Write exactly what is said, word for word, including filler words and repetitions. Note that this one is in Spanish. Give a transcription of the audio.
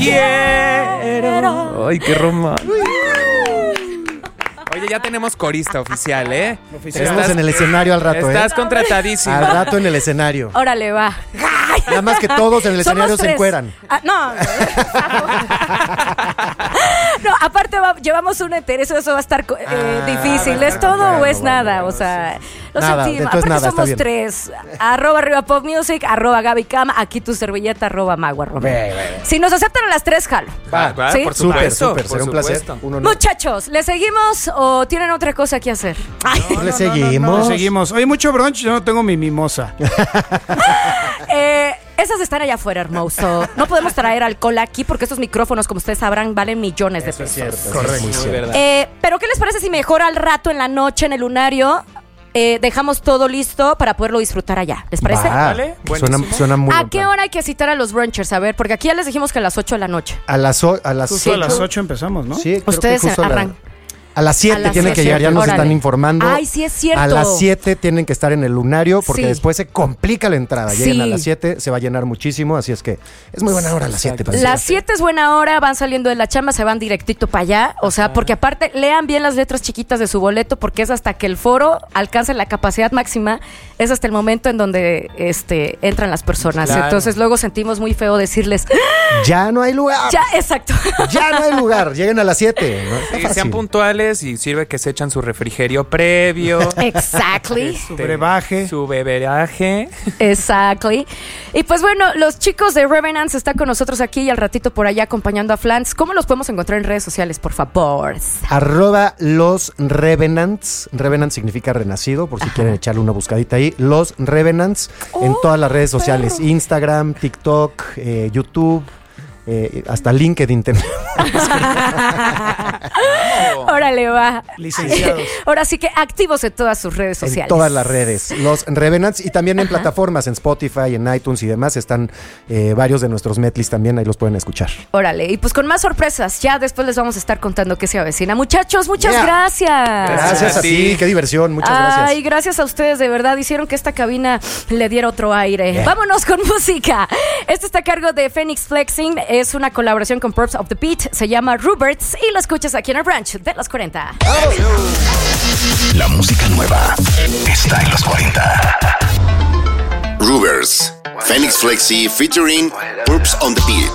quiero. Ay, qué romántico. Oye, ya tenemos corista oficial, ¿eh? Estamos en el escenario al rato, Estás ¿eh? contratadísimo. Al rato en el escenario. Órale, va. Nada más que todos en el Somos escenario se tres. encueran. Ah, no. No, aparte va- llevamos un interés, eso va a estar eh, Ah, difícil. bueno, ¿Es todo bueno, o es bueno, nada? bueno, O sea, lo Nada, sentimos. entonces Aparte nada, está somos bien. tres. Arroba arriba pop music, arroba Gaby Cama, aquí tu servilleta, arroba magua Romero. Ve, ve. Si nos aceptan a las tres, jalo. Va, va, ¿Sí? por Súper, supuesto. súper. por Será un placer. supuesto. Un honor. Muchachos, ¿le seguimos o tienen otra cosa que hacer? Ay, No, le seguimos. No, seguimos. Oye, mucho brunch, yo no tengo mi mimosa. eh, esas están allá afuera, hermoso. No podemos traer alcohol aquí porque estos micrófonos, como ustedes sabrán, valen millones de Eso es pesos. cierto. Correcto. Es muy Muy cierto. verdad. Eh, pero ¿qué les parece si mejor al rato en la noche en el lunario eh, dejamos todo listo para poderlo disfrutar allá? ¿Les parece? Va. Vale, Suena, buenísimo. suena muy ¿A buen qué plan. hora hay que citar a los brunchers? A ver, porque aquí ya les dijimos que a las ocho de la noche. A las, o- a las Justo a las ocho. ocho empezamos, ¿no? Sí, creo Ustedes que justo a la- arran- A las A siete las tienen que siete. llegar, ya nos Órale. están informando. Ay, sí es cierto. A las siete tienen que estar en el lunario porque Sí. después se complica la entrada. Lleguen Sí. a las siete, se va a llenar muchísimo, así es que es muy buena hora a las siete. Exacto. parece. Las siete es buena hora, van saliendo de la chamba, se van directito para allá. O sea, porque aparte lean bien las letras chiquitas de su boleto porque es hasta que el foro alcance la capacidad máxima, es hasta el momento en donde este, entran las personas. Claro. Entonces luego sentimos muy feo decirles, Ya no hay lugar. ya, exacto. Ya no hay lugar. Lleguen a las siete. ¿no? Está Sí, fácil. sean puntuales y sirve que se echan su refrigerio previo. Exactly. Su brebaje. Su beberaje. Exactly. Y pues bueno, los chicos de Revenants están con nosotros aquí y al ratito por allá acompañando a Flans. ¿Cómo los podemos encontrar en redes sociales, por favor? Arroba los Revenants. Revenant significa renacido, por si quieren echarle una buscadita ahí. Los Revenants en Oh, todas las redes perro. sociales. Instagram, TikTok, eh, YouTube, eh, hasta LinkedIn. tenemos. Órale, va. Licenciados. Ahora sí que activos en todas sus redes sociales. En todas las redes. Los Revenants y también en plataformas, en Spotify, en iTunes y demás. Están eh, varios de nuestros medleys también, ahí los pueden escuchar. Órale, y pues con más sorpresas, ya después les vamos a estar contando qué se avecina. Muchachos, muchas Yeah. gracias. Gracias a a ti, ti. qué diversión, muchas gracias. Ay, gracias a ustedes, de verdad, hicieron que esta cabina le diera otro aire. Yeah. Vámonos con música. Este está a cargo de Phoenix Flexing, es una colaboración con Props of the Beat, se llama Ruberts y lo escuchas aquí en el Branch de los cuarenta. La música nueva está en los cuarenta. Rubers, Phoenix Flexi featuring Purps on the Beat.